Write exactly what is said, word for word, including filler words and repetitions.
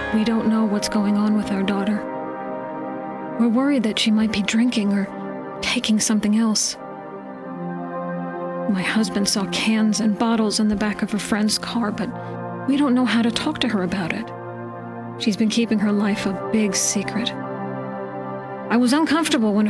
We don't know what's going on with our daughter. We're worried that she might be drinking or taking something else. My husband saw cans and bottles in the back of her friend's car, but we don't know how to talk to her about it. She's been keeping her life a big secret. I was uncomfortable when